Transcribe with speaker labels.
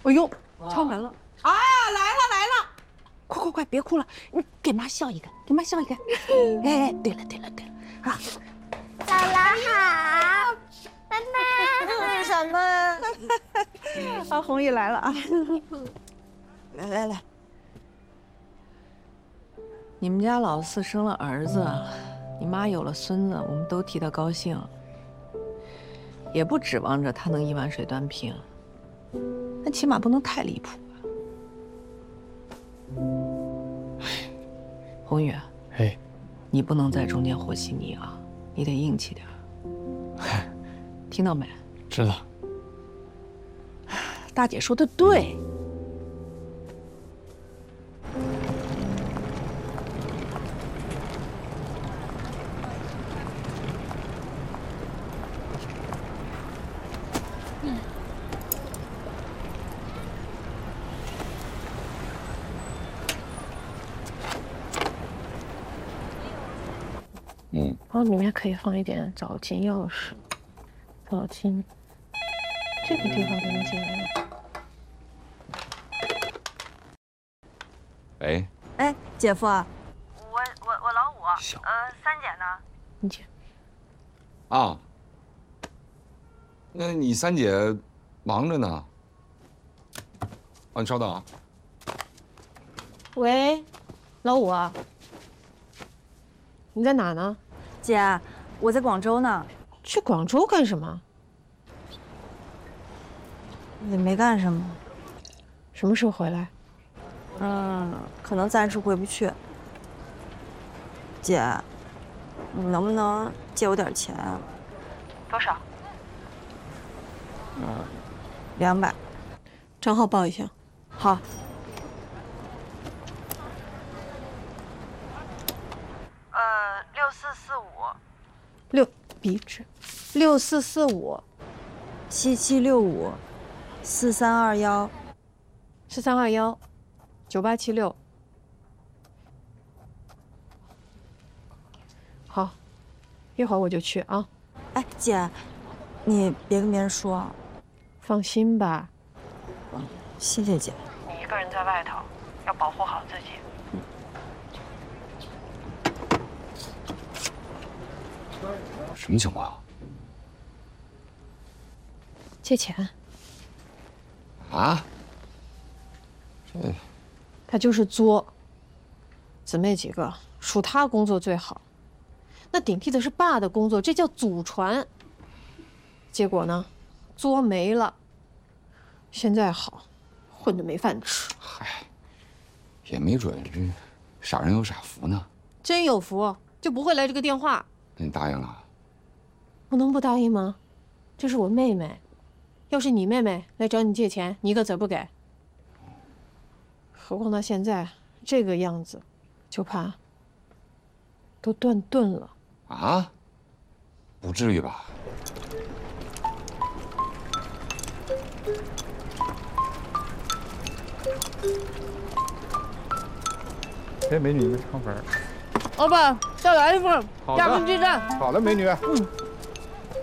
Speaker 1: 哎呦，敲门了！
Speaker 2: 哎呀，来了！
Speaker 1: 快，别哭了，你给妈笑一个，给妈笑一个。哎，对了啊！
Speaker 3: 姥姥好，妈妈。
Speaker 2: 为什么？
Speaker 1: 啊，红姨来了啊！来，你们家老四生了儿子，你妈有了孙子，我们都替他高兴，也不指望着他能一碗水端平，但起码不能太离谱吧？红宇，
Speaker 4: 哎，
Speaker 1: 你不能在中间和稀泥啊，你得硬气点。听到没？
Speaker 4: 知道。
Speaker 1: 大姐说的对。然后里面可以放一点澡巾钥匙，澡巾，这个地方能进来吗？
Speaker 5: 喂，
Speaker 6: 哎，姐夫啊，
Speaker 3: 我老五，三姐呢？
Speaker 1: 你姐。
Speaker 5: 啊，那你三姐忙着呢。啊，你稍等啊。
Speaker 1: 喂，老五啊，你在哪呢？
Speaker 6: 姐，我在广州呢。
Speaker 1: 去广州干什么？
Speaker 6: 也没干什么。
Speaker 1: 什么时候回来？
Speaker 6: 可能暂时回不去。姐，你能不能借我点钱啊？
Speaker 3: 多少
Speaker 6: ？200。
Speaker 1: 账号报一下。
Speaker 6: 好。
Speaker 3: 6445。
Speaker 1: 笔直，6445。
Speaker 6: 7765，4321。
Speaker 1: 4321，9876。好，一会儿我就去啊。
Speaker 6: 哎，姐，你别跟别人说。
Speaker 1: 放心吧。
Speaker 6: 谢谢姐。
Speaker 1: 你一个人在外头，要保护好自己。
Speaker 5: 什么情况啊？
Speaker 1: 借钱。
Speaker 5: 啊？
Speaker 1: 他就是作。姊妹几个属他工作最好，那顶替的是爸的工作，这叫祖传。结果呢，作没了。现在好，混得没饭吃。
Speaker 5: 嗨，也没准这傻人有傻福呢。
Speaker 1: 真有福就不会来这个电话。
Speaker 5: 那你答应了？
Speaker 1: 我能不答应吗？这是我妹妹，要是你妹妹来找你借钱，你一个子不给。何况她现在这个样子，就怕都断顿了。
Speaker 5: 啊？不至于吧？
Speaker 4: 哎，美女，一个肠粉。
Speaker 1: 老板，再来一份，
Speaker 4: 好的
Speaker 1: 加根鸡蛋。
Speaker 4: 好的，美女。